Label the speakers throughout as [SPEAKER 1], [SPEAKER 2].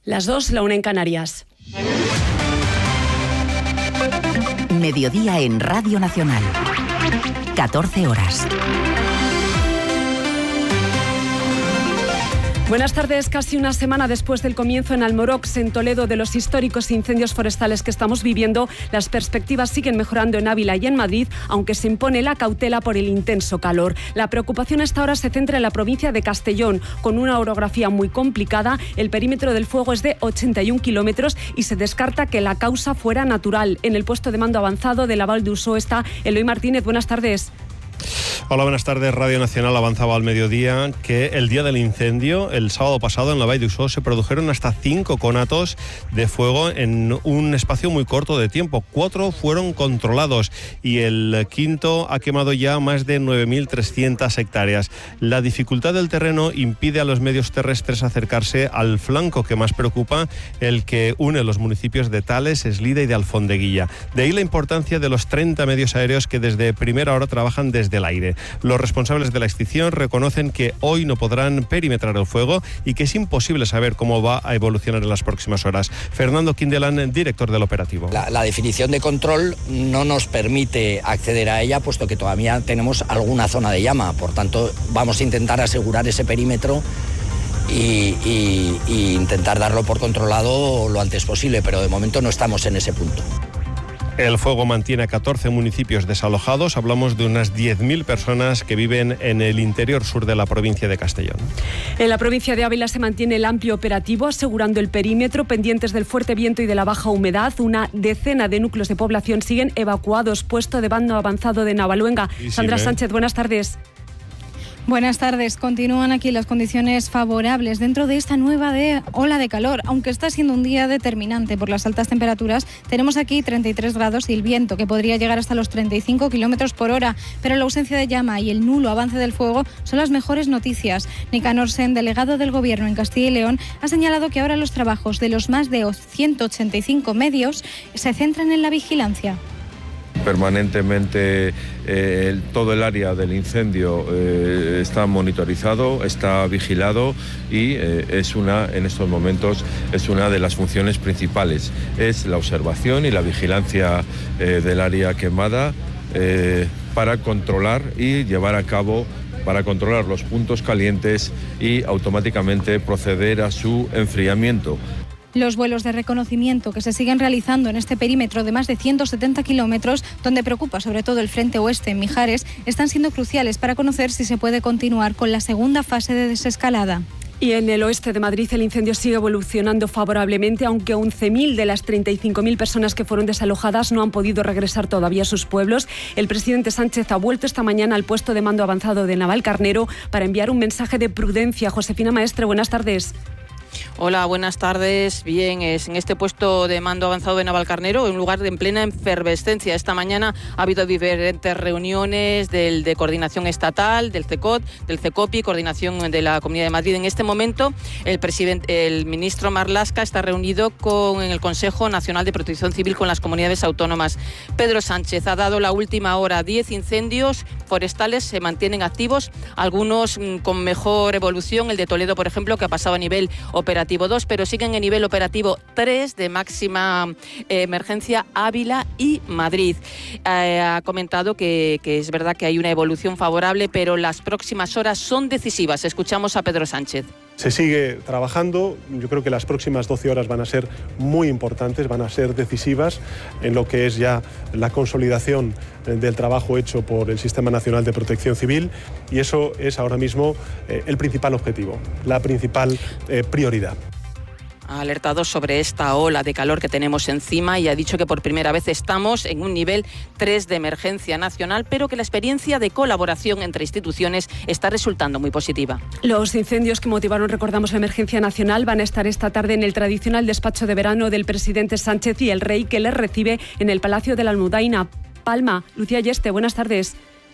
[SPEAKER 1] Las 2, la 1 en Canarias.
[SPEAKER 2] Mediodía en Radio Nacional. 14 horas.
[SPEAKER 1] Buenas tardes. Casi una semana después del comienzo en Almorox, en Toledo, de los históricos incendios forestales que estamos viviendo, las perspectivas siguen mejorando en Ávila y en Madrid, aunque se impone la cautela por el intenso calor. La preocupación hasta ahora se centra en la provincia de Castellón, con una orografía muy complicada. El perímetro del fuego es de 81 kilómetros y se descarta que la causa fuera natural. En el puesto de mando avanzado de la Val d'Usó está Eloy Martínez. Buenas tardes.
[SPEAKER 3] Hola, buenas tardes. Radio Nacional avanzaba al mediodía que el día del incendio, el sábado pasado, en la Vall d'Usó, se produjeron hasta 5 conatos de fuego en un espacio muy corto de tiempo. 4 fueron controlados y el quinto ha quemado ya más de 9.300 hectáreas. La dificultad del terreno impide a los medios terrestres acercarse al flanco que más preocupa, el que une los municipios de Tales, Eslida y de Alfondeguilla. De ahí la importancia de los 30 medios aéreos que desde primera hora trabajan desde el aire. Los responsables de la extinción reconocen que hoy no podrán perimetrar el fuego y que es imposible saber cómo va a evolucionar en las próximas horas. Fernando Quindelán, director del operativo.
[SPEAKER 4] La definición de control no nos permite acceder a ella, puesto que todavía tenemos alguna zona de llama. Por tanto, vamos a intentar asegurar ese perímetro y intentar darlo por controlado lo antes posible, pero de momento no estamos en ese punto.
[SPEAKER 3] El fuego mantiene a 14 municipios desalojados. Hablamos de unas 10.000 personas que viven en el interior sur de la provincia de Castellón.
[SPEAKER 1] En la provincia de Ávila se mantiene el amplio operativo, asegurando el perímetro, pendientes del fuerte viento y de la baja humedad. Una decena de núcleos de población siguen evacuados. Puesto de mando avanzado de Navaluenga. Sandra Sánchez, buenas tardes.
[SPEAKER 5] Buenas tardes. Continúan aquí las condiciones favorables dentro de esta nueva ola de calor. Aunque está siendo un día determinante por las altas temperaturas, tenemos aquí 33 grados y el viento que podría llegar hasta los 35 kilómetros por hora. Pero la ausencia de llama y el nulo avance del fuego son las mejores noticias. Nicanor Sen, delegado del Gobierno en Castilla y León, ha señalado que ahora los trabajos de los más de 185 medios se centran en la vigilancia.
[SPEAKER 6] Permanentemente todo el área del incendio está monitorizado, está vigilado y en estos momentos es una de las funciones principales. Es la observación y la vigilancia del área quemada para controlar y llevar a cabo, para controlar los puntos calientes y automáticamente proceder a su enfriamiento.
[SPEAKER 5] Los vuelos de reconocimiento que se siguen realizando en este perímetro de más de 170 kilómetros, donde preocupa sobre todo el frente oeste en Mijares, están siendo cruciales para conocer si se puede continuar con la segunda fase de desescalada.
[SPEAKER 1] Y en el oeste de Madrid el incendio sigue evolucionando favorablemente, aunque 11.000 de las 35.000 personas que fueron desalojadas no han podido regresar todavía a sus pueblos. El presidente Sánchez ha vuelto esta mañana al puesto de mando avanzado de Navalcarnero para enviar un mensaje de prudencia. Josefina Maestre, buenas tardes.
[SPEAKER 7] Hola, buenas tardes. Bien, es en este puesto de mando avanzado de Navalcarnero, un lugar en plena efervescencia. Esta mañana ha habido diferentes reuniones de coordinación estatal, del CECOT, del CECOPI, coordinación de la Comunidad de Madrid. En este momento, el ministro Marlaska está reunido en el Consejo Nacional de Protección Civil con las comunidades autónomas. Pedro Sánchez ha dado la última hora. 10 incendios forestales se mantienen activos, algunos con mejor evolución. El de Toledo, por ejemplo, que ha pasado a nivel operativo 2, pero siguen en nivel operativo 3 de máxima emergencia Ávila y Madrid. Ha comentado que es verdad que hay una evolución favorable, pero las próximas horas son decisivas. Escuchamos a Pedro Sánchez.
[SPEAKER 8] Se sigue trabajando. Yo creo que las próximas 12 horas van a ser muy importantes, van a ser decisivas en lo que es ya la consolidación del trabajo hecho por el Sistema Nacional de Protección Civil, y eso es ahora mismo el principal objetivo, la principal prioridad.
[SPEAKER 7] Ha alertado sobre esta ola de calor que tenemos encima y ha dicho que por primera vez estamos en un nivel 3 de emergencia nacional, pero que la experiencia de colaboración entre instituciones está resultando muy positiva.
[SPEAKER 1] Los incendios que motivaron, recordamos, la emergencia nacional van a estar esta tarde en el tradicional despacho de verano del presidente Sánchez y el rey, que les recibe en el Palacio de la Almudaina. Palma. Lucía Yeste, buenas tardes.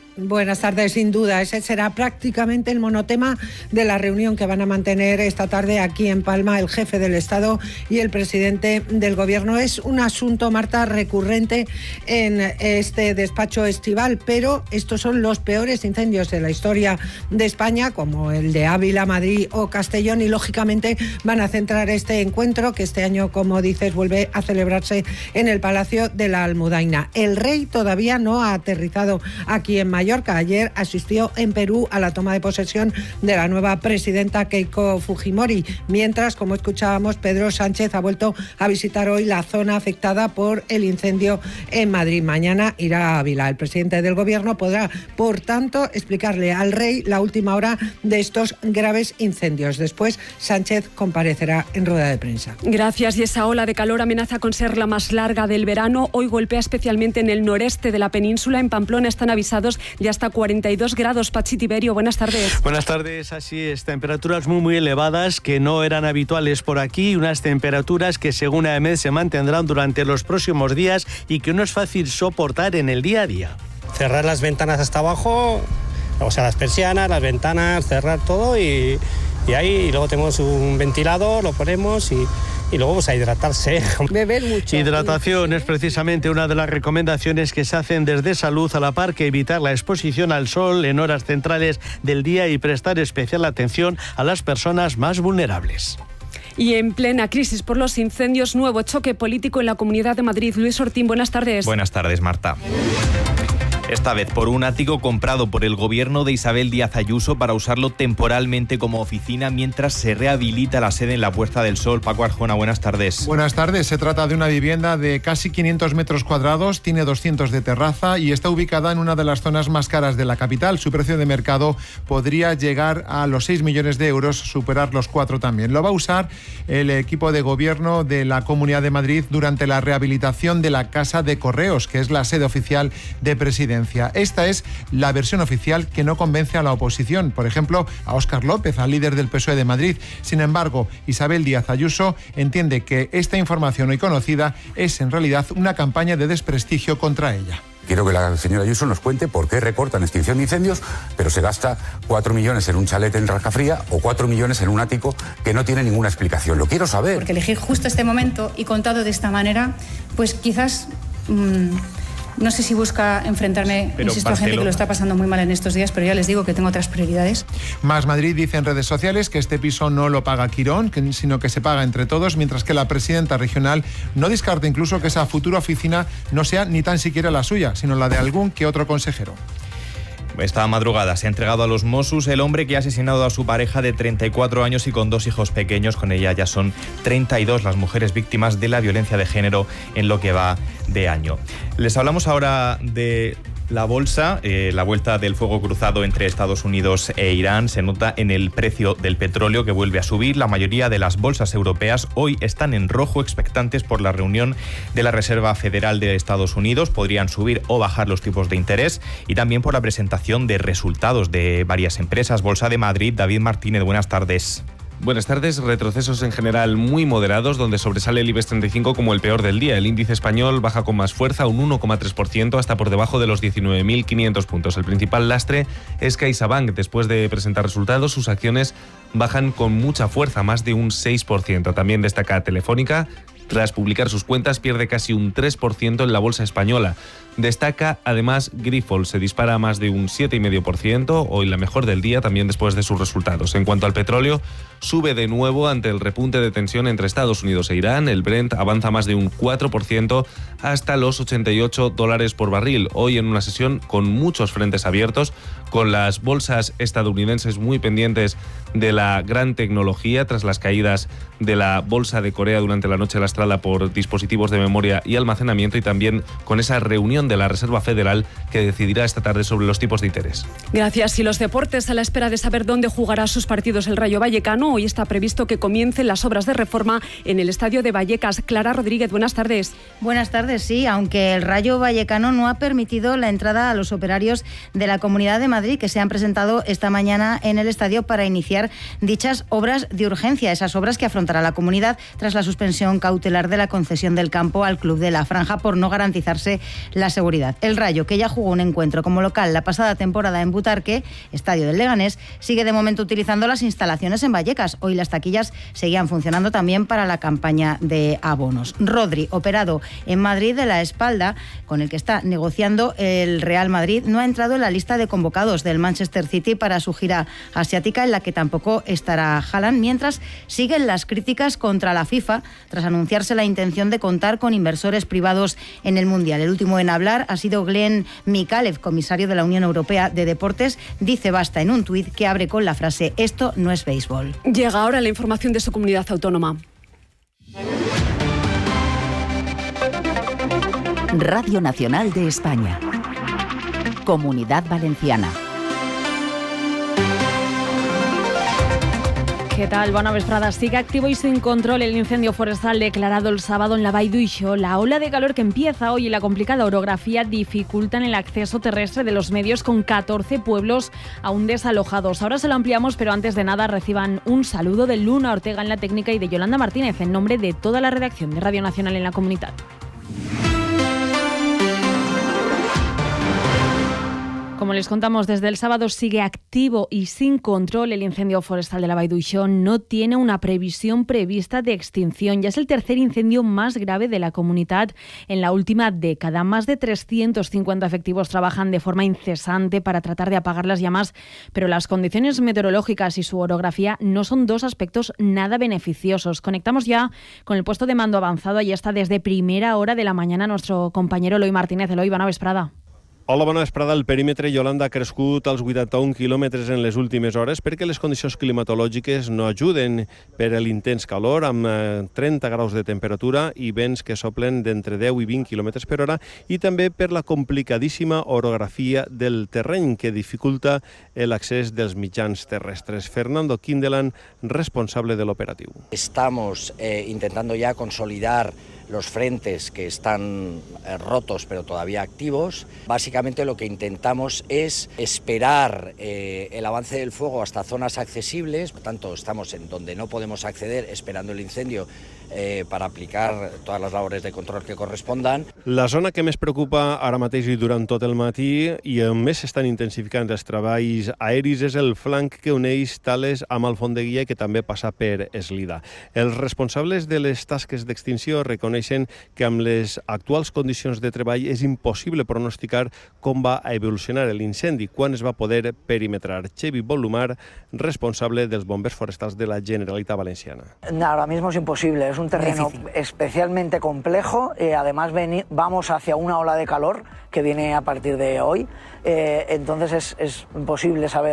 [SPEAKER 9] Buenas tardes. Sin duda, ese será prácticamente el monotema de la reunión que van a mantener esta tarde aquí en Palma el jefe del Estado y el presidente del Gobierno. Es un asunto, Marta, recurrente en este despacho estival, pero estos son los peores incendios de la historia de España, como el de Ávila, Madrid o Castellón, y lógicamente van a centrar este encuentro, que este año, como dices, vuelve a celebrarse en el Palacio de la Almudaina. El rey todavía no ha aterrizado aquí en Mallorca. Ayer asistió en Perú a la toma de posesión de la nueva presidenta Keiko Fujimori, mientras, como escuchábamos, Pedro Sánchez ha vuelto a visitar hoy la zona afectada por el incendio en Madrid. Mañana irá a Ávila. El presidente del Gobierno podrá, por tanto, explicarle al rey la última hora de estos graves incendios. Después, Sánchez comparecerá en rueda de prensa.
[SPEAKER 1] Gracias. Y esa ola de calor amenaza con ser la más larga del verano. Hoy golpea especialmente en el noreste de la península. En Pamplona están avisados de hasta 42 grados. Pachi Tiberio, buenas tardes.
[SPEAKER 10] Buenas tardes, así es. Temperaturas muy elevadas que no eran habituales por aquí. Unas temperaturas que, según AEMET, se mantendrán durante los próximos días y que no es fácil soportar en el día a día.
[SPEAKER 11] Cerrar las ventanas hasta abajo, o sea, las persianas, las ventanas, cerrar todo y luego tenemos un ventilador, lo ponemos y luego pues a hidratarse.
[SPEAKER 9] Beber mucho.
[SPEAKER 10] Hidratación es precisamente una de las recomendaciones que se hacen desde Salud, a la par que evitar la exposición al sol en horas centrales del día y prestar especial atención a las personas más vulnerables.
[SPEAKER 1] Y en plena crisis por los incendios, nuevo choque político en la Comunidad de Madrid. Luis Ortín, buenas tardes.
[SPEAKER 12] Buenas tardes, Marta. Esta vez por un ático comprado por el gobierno de Isabel Díaz Ayuso para usarlo temporalmente como oficina mientras se rehabilita la sede en la Puerta del Sol. Paco Arjona, buenas tardes.
[SPEAKER 13] Buenas tardes. Se trata de una vivienda de casi 500 metros cuadrados, tiene 200 de terraza y está ubicada en una de las zonas más caras de la capital. Su precio de mercado podría llegar a los 6 millones de euros, superar los 4 también. Lo va a usar el equipo de gobierno de la Comunidad de Madrid durante la rehabilitación de la Casa de Correos, que es la sede oficial de Presidencia. Esta es la versión oficial que no convence a la oposición, por ejemplo, a Óscar López, al líder del PSOE de Madrid. Sin embargo, Isabel Díaz Ayuso entiende que esta información hoy conocida es en realidad una campaña de desprestigio contra ella.
[SPEAKER 14] Quiero que la señora Ayuso nos cuente por qué recortan extinción de incendios, pero se gasta 4 millones en un chalet en Rascafría o 4 millones en un ático que no tiene ninguna explicación. Lo quiero saber.
[SPEAKER 15] Porque elegir justo este momento y contado de esta manera, pues quizás... no sé si busca enfrentarme, insisto, a gente que lo está pasando muy mal en estos días, pero ya les digo que tengo otras prioridades.
[SPEAKER 13] Más Madrid dice en redes sociales que este piso no lo paga Quirón, sino que se paga entre todos, mientras que la presidenta regional no descarta incluso que esa futura oficina no sea ni tan siquiera la suya, sino la de algún que otro consejero.
[SPEAKER 12] Esta madrugada se ha entregado a los Mossos el hombre que ha asesinado a su pareja de 34 años y con 2 hijos pequeños. Con ella ya son 32 las mujeres víctimas de la violencia de género en lo que va de año. Les hablamos ahora de la bolsa. La vuelta del fuego cruzado entre Estados Unidos e Irán se nota en el precio del petróleo, que vuelve a subir. La mayoría de las bolsas europeas hoy están en rojo, expectantes por la reunión de la Reserva Federal de Estados Unidos. Podrían subir o bajar los tipos de interés, y también por la presentación de resultados de varias empresas. Bolsa de Madrid, David Martínez, buenas tardes.
[SPEAKER 16] Buenas tardes. Retrocesos en general muy moderados, donde sobresale el IBEX 35 como el peor del día. El índice español baja con más fuerza, un 1,3%, hasta por debajo de los 19.500 puntos. El principal lastre es CaixaBank. Después de presentar resultados, sus acciones bajan con mucha fuerza, más de un 6%. También destaca Telefónica. Tras publicar sus cuentas, pierde casi un 3% en la bolsa española. Destaca además Grifols, se dispara a más de un 7,5%, hoy la mejor del día, también después de sus resultados. En cuanto al petróleo, sube de nuevo ante el repunte de tensión entre Estados Unidos e Irán. El Brent avanza más de un 4% hasta los $88 por barril. Hoy en una sesión con muchos frentes abiertos, con las bolsas estadounidenses muy pendientes de la gran tecnología tras las caídas de la bolsa de Corea durante la noche lastrada por dispositivos de memoria y almacenamiento, y también con esa reunión de la Reserva Federal que decidirá esta tarde sobre los tipos de interés.
[SPEAKER 1] Gracias. Y los deportes, a la espera de saber dónde jugará sus partidos el Rayo Vallecano. Hoy está previsto que comiencen las obras de reforma en el estadio de Vallecas. Clara Rodríguez, buenas tardes.
[SPEAKER 17] Buenas tardes, sí, aunque el Rayo Vallecano no ha permitido la entrada a los operarios de la Comunidad de Madrid Madrid que se han presentado esta mañana en el estadio para iniciar dichas obras de urgencia, esas obras que afrontará la comunidad tras la suspensión cautelar de la concesión del campo al Club de la Franja por no garantizarse la seguridad. El Rayo, que ya jugó un encuentro como local la pasada temporada en Butarque, estadio del Leganés, sigue de momento utilizando las instalaciones en Vallecas. Hoy las taquillas seguían funcionando también para la campaña de abonos. Rodri, operado en Madrid de la espalda, con el que está negociando el Real Madrid, no ha entrado en la lista de convocados del Manchester City para su gira asiática, en la que tampoco estará Haaland, mientras siguen las críticas contra la FIFA tras anunciarse la intención de contar con inversores privados en el Mundial. El último en hablar ha sido Glenn Mikalev, comisario de la Unión Europea de Deportes. Dice basta en un tuit que abre con la frase: esto no es béisbol.
[SPEAKER 1] Llega ahora la información de su comunidad autónoma.
[SPEAKER 2] Radio Nacional de España. Comunidad Valenciana.
[SPEAKER 18] ¿Qué tal? Bona vesprada. Sigue activo y sin control el incendio forestal declarado el sábado en la Vall d'Uixó. La ola de calor que empieza hoy y la complicada orografía dificultan el acceso terrestre de los medios, con 14 pueblos aún desalojados. Ahora se lo ampliamos, pero antes de nada reciban un saludo de Luna Ortega en la técnica y de Yolanda Martínez en nombre de toda la redacción de Radio Nacional en la comunidad. Como les contamos, desde el sábado sigue activo y sin control el incendio forestal de la Vall d'Uixó. No tiene una previsión prevista de extinción. Ya es el tercer incendio más grave de la comunidad en la última década. Más de 350 efectivos trabajan de forma incesante para tratar de apagar las llamas, pero las condiciones meteorológicas y su orografía no son dos aspectos nada beneficiosos. Conectamos ya con el puesto de mando avanzado. Allí está desde primera hora de la mañana nuestro compañero Eloi Martínez. Eloi, bona vesprada.
[SPEAKER 3] Hola, bona vesprada. El perímetre, Yolanda, ha crescut als 81 quilòmetres en les últimes hores perquè les condicions climatològiques no ajuden per l'intens calor, amb 30 graus de temperatura i vents que soplen d'entre 10 i 20 quilòmetres per hora, i també per la complicadíssima orografia del terreny que dificulta l'accés dels mitjans terrestres. Fernando Kindelan, responsable de l'operatiu.
[SPEAKER 4] Estamos intentando ya consolidar los frentes que están rotos pero todavía activos. Básicamente lo que intentamos es esperar el avance del fuego hasta zonas accesibles, por tanto estamos en donde no podemos acceder esperando el incendio para aplicar todas les labores de control que correspondan.
[SPEAKER 3] La zona que més preocupa ara mateix i durant tot el matí i on més s'estan intensificant els treballs aeris és el flanc que uneix Tales amb Alfondeguilla, que també passa per Eslida. Els responsables de les tasques d'extinció reconeixen que amb les actuals condicions de treball és impossible pronosticar com va a evolucionar l'incendi, quan es va poder perimetrar. Xevi Bolumar, responsable dels bombers forestals de la Generalitat Valenciana.
[SPEAKER 19] Ahora mismo es imposible, es un terreno especialmente complejo, además vamos hacia una ola de calor que viene a partir de hoy, entonces es imposible saber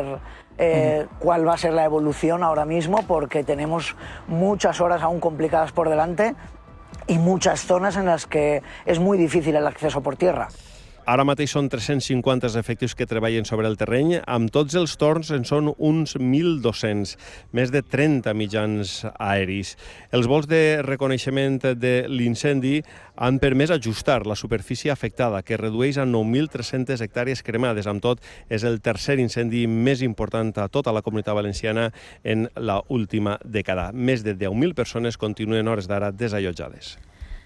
[SPEAKER 19] cuál va a ser la evolución ahora mismo, porque tenemos muchas horas aún complicadas por delante y muchas zonas en las que es muy difícil el acceso por tierra.
[SPEAKER 3] Ara mateix són 350 els efectius que treballen sobre el terreny. Amb tots els torns en són uns 1.200, més de 30 mitjans aeris. Els vols de reconeixement de l'incendi han permès ajustar la superfície afectada, que redueix a 9.300 hectàrees cremades. Amb tot, és el tercer incendi més important a tota la Comunitat Valenciana en l'última dècada. Més de 10.000 persones continuen hores d'ara desallotjades.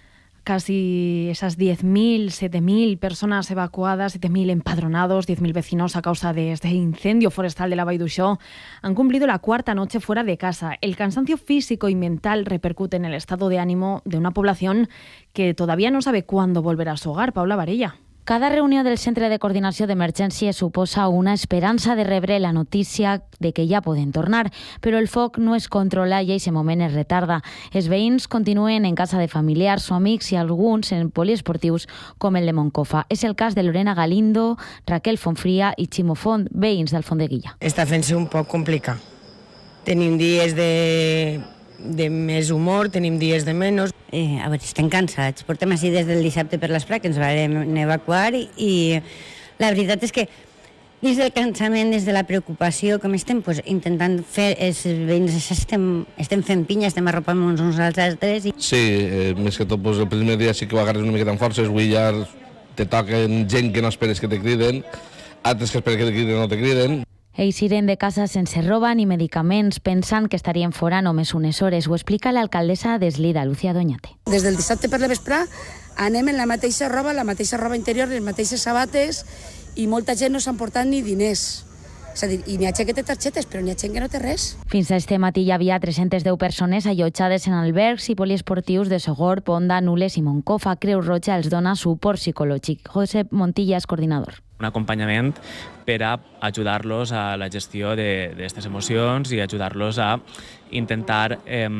[SPEAKER 18] Casi esas 10.000, 7.000 personas evacuadas, 7.000 empadronados, 10.000 vecinos a causa de este incendio forestal de la Vall d'Uixó han cumplido la cuarta noche fuera de casa. El cansancio físico y mental repercute en el estado de ánimo de una población que todavía no sabe cuándo volverá a su hogar. Paula Varella.
[SPEAKER 20] Cada reunió del Centre de Coordinació d'Emergència suposa una esperança de rebre la notícia de que ja poden tornar, però el foc no es controla i aquest moment es retarda. Els veïns continuen en casa de familiars o amics i alguns en poliesportius com el de Moncofa. És el cas de Lorena Galindo, Raquel Fonfria i Ximo Font, veïns d'Alfondeguilla.
[SPEAKER 21] Està fent-se un poc complicat. Tenim dies de més humor, tenim dies de menys.
[SPEAKER 22] A veure, estem cansats. Portem així des del dissabte per l'esprà, que ens vam evacuar, i la veritat és que des del cansament, des de la preocupació, com estem intentant fer, els veïns estem fent pinya, estem arropant uns als altres.
[SPEAKER 23] Sí, més que tot el primer dia sí que ho agarres una miqueta amb forces, avui ja te toquen gent que no esperes que te criden, antes que esperar que te criden o no te criden.
[SPEAKER 20] Eixiren de casa sense roba ni medicaments, pensant que estarien fora només unes hores. Ho explica l'alcaldessa d'Eslida, Lucía Doñate.
[SPEAKER 5] Des del dissabte per la vesprà anem en la mateixa roba interior, les mateixes sabates, i molta gent no s'ha emportat ni diners. És a dir, i n'hi ha gent que té targetes, però n'hi ha gent que no té res.
[SPEAKER 20] Fins a este matí hi havia 310 persones allotjades en albergs i poliesportius de Sogorb, Onda, Nules i Moncofa. Creu Roja els dona suport psicològic. Josep Montilla és coordinador.
[SPEAKER 6] Un acompanyament per a ajudar-los a la gestió d'aquestes emocions i ajudar-los a intentar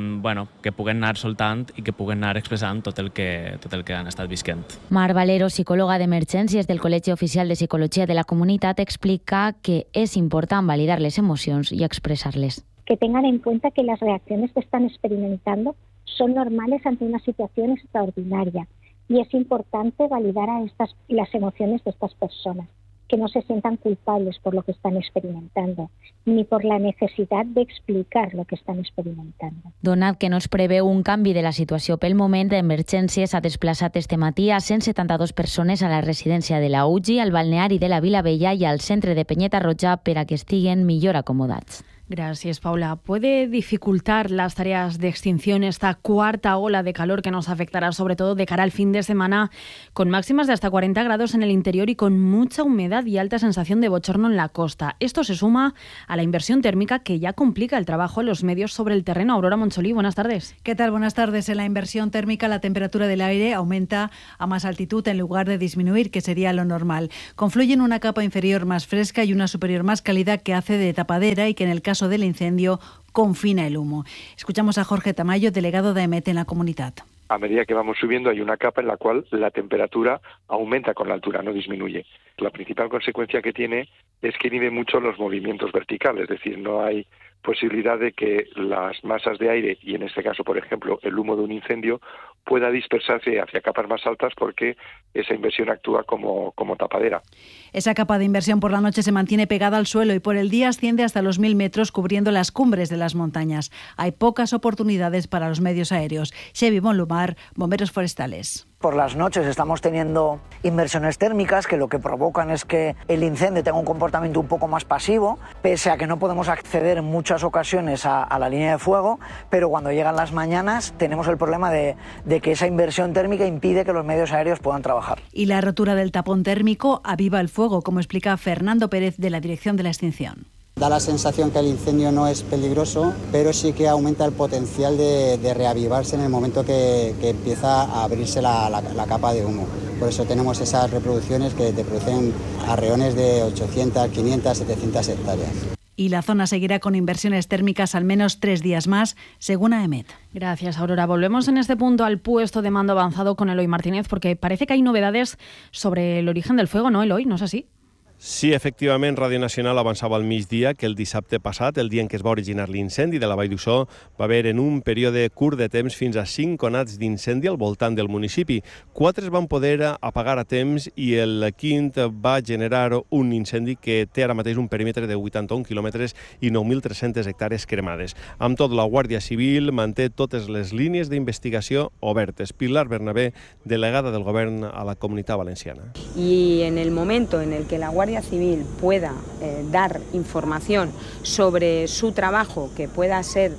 [SPEAKER 6] que puguen anar soltant i que puguen anar expressant tot el que han estat visquent.
[SPEAKER 20] Mar Valero, psicòloga d'emergències del Col·legi Oficial de Psicologia de la Comunitat, explica que és important validar les emocions y expresarles.
[SPEAKER 8] Que tengan en cuenta que las reacciones que están experimentando son normales ante una situación extraordinaria. Y es importante validar las emociones de estas personas, que no se sientan culpables por lo que están experimentando, ni por la necesidad de explicar lo que están experimentando.
[SPEAKER 20] Donat que no es preveu un canvi de la situació pel moment, d'Emergències ha desplaçat este matí a 172 persones a la residència de la UGI, al balneari de la Vila Vella i al centre de Penyeta Roja per a que estiguen millor acomodats.
[SPEAKER 18] Gracias, Paula. ¿Puede dificultar las tareas de extinción esta cuarta ola de calor que nos afectará sobre todo de cara al fin de semana, con máximas de hasta 40 grados en el interior y con mucha humedad y alta sensación de bochorno en la costa? Esto se suma a la inversión térmica que ya complica el trabajo de los medios sobre el terreno. Aurora Moncholí, buenas tardes.
[SPEAKER 24] ¿Qué tal? Buenas tardes. En la inversión térmica la temperatura del aire aumenta a más altitud en lugar de disminuir, que sería lo normal. Confluyen una capa inferior más fresca y una superior más cálida que hace de tapadera y que en el caso del incendio confina el humo. Escuchamos a Jorge Tamayo, delegado de EMET en la comunidad.
[SPEAKER 25] A medida que vamos subiendo hay una capa en la cual la temperatura aumenta con la altura, no disminuye. La principal consecuencia que tiene es que inhibe mucho los movimientos verticales, es decir, no hay posibilidad de que las masas de aire, y en este caso, por ejemplo, el humo de un incendio, pueda dispersarse hacia capas más altas porque esa inversión actúa como tapadera.
[SPEAKER 24] Esa capa de inversión por la noche se mantiene pegada al suelo y por el día asciende hasta los 1.000 metros cubriendo las cumbres de las montañas. Hay pocas oportunidades para los medios aéreos. Xevi Bonlumar, Bomberos Forestales.
[SPEAKER 19] Por las noches estamos teniendo inversiones térmicas que lo que provocan es que el incendio tenga un comportamiento un poco más pasivo, pese a que no podemos acceder en muchas ocasiones a la línea de fuego, pero cuando llegan las mañanas tenemos el problema de que esa inversión térmica impide que los medios aéreos puedan trabajar.
[SPEAKER 24] Y la rotura del tapón térmico aviva el fuego, como explica Fernando Pérez de la Dirección de la Extinción.
[SPEAKER 26] Da la sensación que el incendio no es peligroso, pero sí que aumenta el potencial de reavivarse en el momento que empieza a abrirse la capa de humo. Por eso tenemos esas reproducciones que te producen arreones de 800, 500, 700 hectáreas.
[SPEAKER 24] Y la zona seguirá con inversiones térmicas al menos 3 días más, según AEMET.
[SPEAKER 18] Gracias, Aurora. Volvemos en este punto al puesto de mando avanzado con Eloy Martínez, porque parece que hay novedades sobre el origen del fuego, ¿no, Eloy? ¿No es así?
[SPEAKER 3] Sí, efectivament, Ràdio Nacional avançava al migdia que el dissabte passat, el dia en què es va originar l'incendi de la Vall d'Uixó, va haver en un període curt de temps fins a 5 conats d'incendi al voltant del municipi. 4 es van poder apagar a temps i el quint va generar un incendi que té ara mateix un perímetre de 81 quilòmetres i 9.300 hectàrees cremades. Amb tot, la Guàrdia Civil manté totes les línies d'investigació obertes. Pilar Bernabé, delegada del Govern a la Comunitat Valenciana.
[SPEAKER 27] Y en el momento en el que la Guardia Civil pueda dar información sobre su trabajo que pueda ser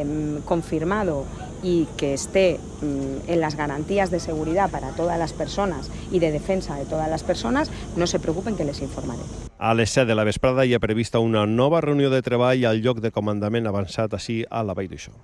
[SPEAKER 27] confirmado y que esté en las garantías de seguridad para todas las personas y de defensa de todas las personas, no se preocupen que les informaré.
[SPEAKER 3] A les 7 de la vesprada hi ha prevista una nova reunió de treball al lloc de comandament avançat així a la Vall d'Uixó.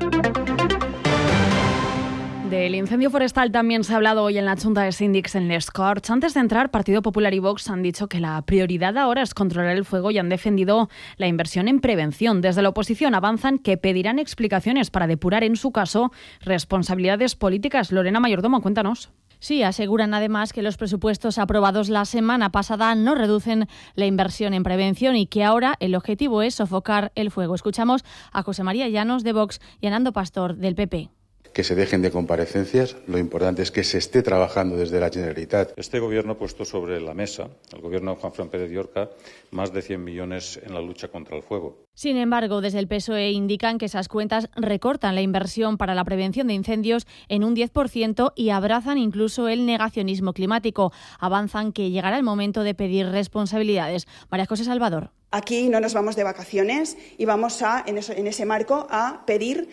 [SPEAKER 18] Del incendio forestal también se ha hablado hoy en la Junta de Síndics en Les Corts. Antes de entrar, Partido Popular y Vox han dicho que la prioridad ahora es controlar el fuego y han defendido la inversión en prevención. Desde la oposición avanzan que pedirán explicaciones para depurar, en su caso, responsabilidades políticas. Lorena Mayordomo, cuéntanos.
[SPEAKER 28] Sí, aseguran además que los presupuestos aprobados la semana pasada no reducen la inversión en prevención y que ahora el objetivo es sofocar el fuego. Escuchamos a José María Llanos de Vox y a Nando Pastor del PP.
[SPEAKER 29] Que se dejen de comparecencias, lo importante es que se esté trabajando desde la Generalitat.
[SPEAKER 30] Este gobierno ha puesto sobre la mesa, el gobierno de Juan Fran Pérez de Llorca, más de 100 millones en la lucha contra el fuego.
[SPEAKER 28] Sin embargo, desde el PSOE indican que esas cuentas recortan la inversión para la prevención de incendios en un 10% y abrazan incluso el negacionismo climático. Avanzan que llegará el momento de pedir responsabilidades. María José Salvador.
[SPEAKER 7] Aquí no nos vamos de vacaciones y vamos en ese marco a pedir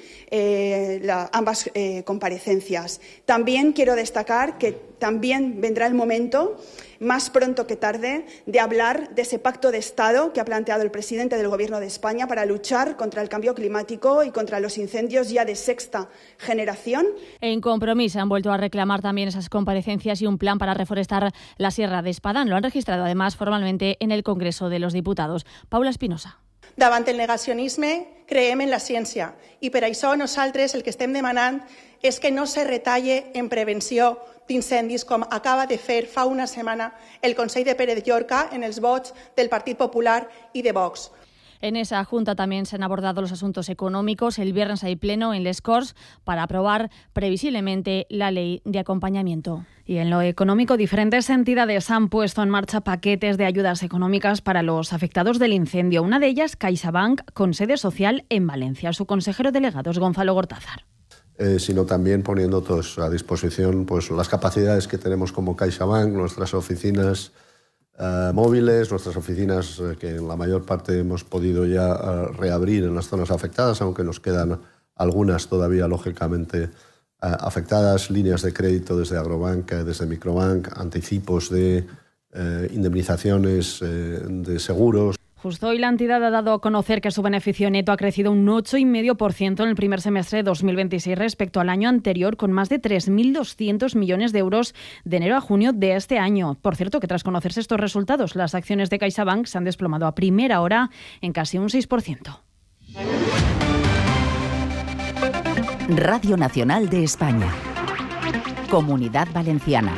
[SPEAKER 7] ambas comparecencias. También quiero destacar que también vendrá el momento, más pronto que tarde, de hablar de ese pacto de Estado que ha planteado el presidente del Gobierno de España para luchar contra el cambio climático y contra los incendios ya de sexta generación.
[SPEAKER 28] En Compromís han vuelto a reclamar también esas comparecencias y un plan para reforestar la Sierra de Espadán. Lo han registrado además formalmente en el Congreso de los Diputados. Paula Espinosa.
[SPEAKER 9] Davant el negacionisme, creem en la ciència i per això nosaltres el que estem demanant és que no se retalle en prevenció d'incendis com acaba de fer fa una setmana el Consell de Pérez Llorca en els vots del Partit Popular i de Vox.
[SPEAKER 28] En esa junta también se han abordado los asuntos económicos. El viernes hay pleno en Les Corts para aprobar previsiblemente la ley de acompañamiento.
[SPEAKER 1] Y en lo económico, diferentes entidades han puesto en marcha paquetes de ayudas económicas para los afectados del incendio. Una de ellas, CaixaBank, con sede social en Valencia. Su consejero delegado es Gonzalo Gortázar.
[SPEAKER 10] Sino también poniendo todos a disposición pues, las capacidades que tenemos como CaixaBank, nuestras oficinas móviles, nuestras oficinas que en la mayor parte hemos podido ya reabrir en las zonas afectadas, aunque nos quedan algunas todavía lógicamente afectadas, líneas de crédito desde Agrobank, desde Microbank, anticipos de indemnizaciones de seguros.
[SPEAKER 1] Justo hoy la entidad ha dado a conocer que su beneficio neto ha crecido un 8,5% en el primer semestre de 2026 respecto al año anterior, con más de 3.200 millones de euros de enero a junio de este año. Por cierto, que tras conocerse estos resultados, las acciones de CaixaBank se han desplomado a primera hora en casi un 6%.
[SPEAKER 2] Radio Nacional de España. Comunidad Valenciana.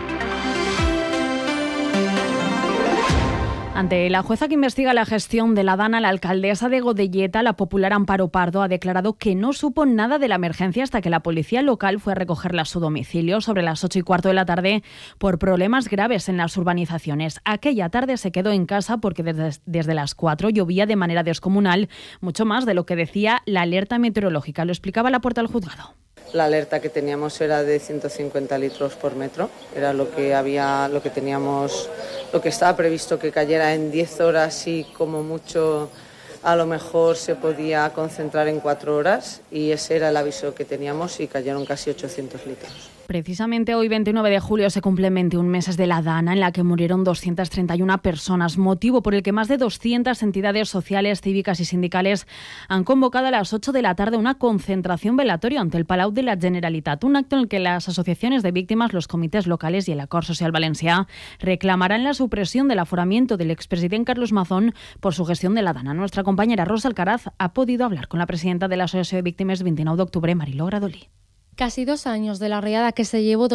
[SPEAKER 1] Ante la jueza que investiga la gestión de la Dana, la alcaldesa de Godelleta, la popular Amparo Pardo, ha declarado que no supo nada de la emergencia hasta que la policía local fue a recogerla a su domicilio sobre las 8:15 de la tarde por problemas graves en las urbanizaciones. Aquella tarde se quedó en casa porque desde las 4 llovía de manera descomunal, mucho más de lo que decía la alerta meteorológica. Lo explicaba la puerta del juzgado.
[SPEAKER 11] La alerta que teníamos era de 150 litros por metro, era lo que teníamos, lo que estaba previsto que cayera en 10 horas y como mucho a lo mejor se podía concentrar en 4 horas y ese era el aviso que teníamos y cayeron casi 800 litros.
[SPEAKER 1] Precisamente hoy, 29 de julio, se cumplen 21 meses de la Dana, en la que murieron 231 personas, motivo por el que más de 200 entidades sociales, cívicas y sindicales han convocado a las 8 de la tarde una concentración velatoria ante el Palau de la Generalitat, un acto en el que las asociaciones de víctimas, los comités locales y el Acord Social Valencià reclamarán la supresión del aforamiento del expresidente Carlos Mazón por su gestión de la Dana. Nuestra compañera Rosa Alcaraz ha podido hablar con la presidenta de la Asociación de Víctimas 29 de octubre, Mariló Gradolí.
[SPEAKER 12] Casi 2 años de la riada que se llevó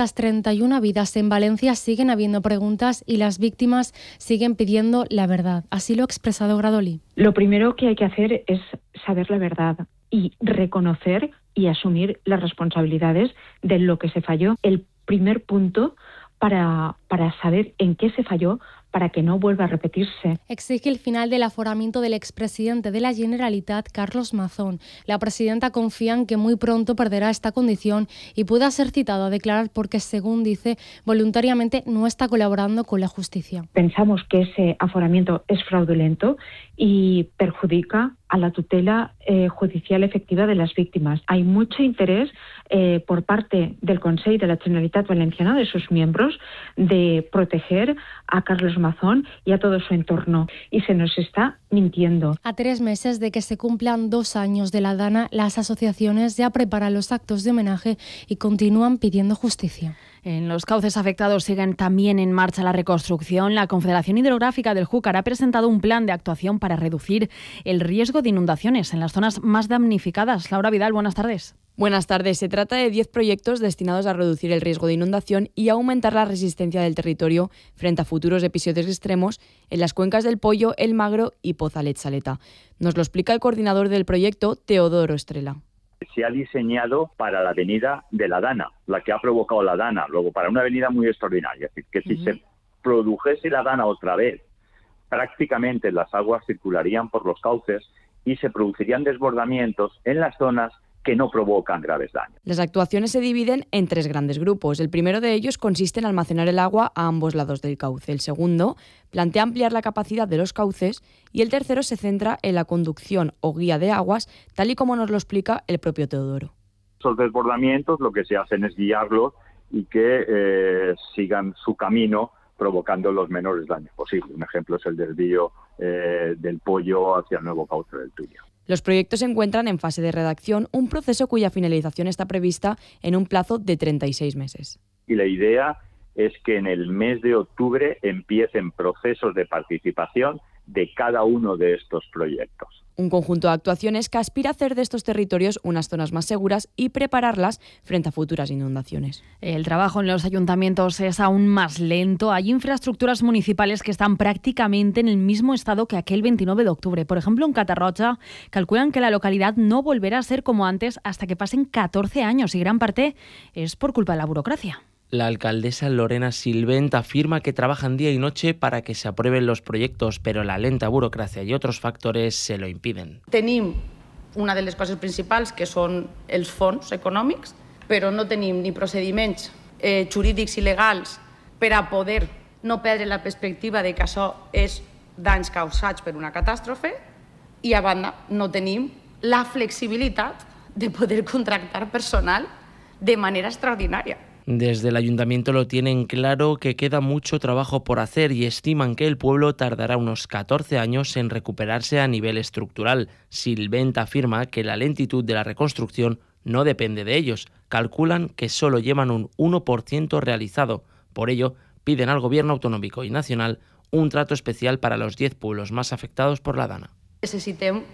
[SPEAKER 12] 231 vidas en Valencia, siguen habiendo preguntas y las víctimas siguen pidiendo la verdad. Así lo ha expresado Gradolí.
[SPEAKER 13] Lo primero que hay que hacer es saber la verdad y reconocer y asumir las responsabilidades de lo que se falló. El primer punto para saber en qué se falló, para que no vuelva a repetirse.
[SPEAKER 12] Exige el final del aforamiento del expresidente de la Generalitat, Carlos Mazón. La presidenta confía en que muy pronto perderá esta condición y pueda ser citado a declarar porque, según dice, voluntariamente no está colaborando con la justicia.
[SPEAKER 13] Pensamos que ese aforamiento es fraudulento y perjudica a la tutela judicial efectiva de las víctimas. Hay mucho interés por parte del Consell de la Generalitat Valenciana, de sus miembros, de proteger a Carlos Mazón y a todo su entorno. Y se nos está mintiendo.
[SPEAKER 12] A 3 meses de que se cumplan 2 años de la Dana, las asociaciones ya preparan los actos de homenaje y continúan pidiendo justicia.
[SPEAKER 1] En los cauces afectados siguen también en marcha la reconstrucción. La Confederación Hidrográfica del Júcar ha presentado un plan de actuación para reducir el riesgo de inundaciones en las zonas más damnificadas. Laura Vidal, buenas tardes.
[SPEAKER 14] Buenas tardes. Se trata de 10 proyectos destinados a reducir el riesgo de inundación y aumentar la resistencia del territorio frente a futuros episodios extremos en las cuencas del Pollo, el Magro y Pozalet-Saleta. Nos lo explica el coordinador del proyecto, Teodoro Estrela.
[SPEAKER 15] Se ha diseñado para la avenida de la Dana, la que ha provocado la Dana, luego para una avenida muy extraordinaria. Es decir, que si se produjese la Dana otra vez, prácticamente las aguas circularían por los cauces y se producirían desbordamientos en las zonas que no provocan graves daños.
[SPEAKER 14] Las actuaciones se dividen en 3 grandes grupos. El primero de ellos consiste en almacenar el agua a ambos lados del cauce. El segundo plantea ampliar la capacidad de los cauces y el tercero se centra en la conducción o guía de aguas, tal y como nos lo explica el propio Teodoro.
[SPEAKER 15] Esos desbordamientos lo que se hacen es guiarlos y que sigan su camino provocando los menores daños posibles. Un ejemplo es el desvío del Pollo hacia el nuevo cauce del Turia.
[SPEAKER 14] Los proyectos se encuentran en fase de redacción, un proceso cuya finalización está prevista en un plazo de 36 meses.
[SPEAKER 15] Y la idea es que en el mes de octubre empiecen procesos de participación de cada uno de estos proyectos.
[SPEAKER 14] Un conjunto de actuaciones que aspira a hacer de estos territorios unas zonas más seguras y prepararlas frente a futuras inundaciones.
[SPEAKER 18] El trabajo en los ayuntamientos es aún más lento. Hay infraestructuras municipales que están prácticamente en el mismo estado que aquel 29 de octubre. Por ejemplo, en Catarroja calculan que la localidad no volverá a ser como antes hasta que pasen 14 años y gran parte es por culpa de la burocracia.
[SPEAKER 4] La alcaldesa Lorena Silvent afirma que trabajan día y noche para que se aprueben los proyectos, pero la lenta burocracia y otros factores se lo impiden.
[SPEAKER 5] Tenim una de les coses principals, que són els fons econòmics, però no tenim ni procediments jurídics i legals per a poder no perdre la perspectiva de que això és danys causats per una catàstrofe i, a banda, no tenim la flexibilitat de poder contractar personal de manera extraordinària.
[SPEAKER 4] Desde el ayuntamiento lo tienen claro que queda mucho trabajo por hacer y estiman que el pueblo tardará unos 14 años en recuperarse a nivel estructural. Silvent afirma que la lentitud de la reconstrucción no depende de ellos. Calculan que solo llevan un 1% realizado. Por ello, piden al Gobierno autonómico y nacional un trato especial para los 10 pueblos más afectados por la Dana.
[SPEAKER 5] Necessitem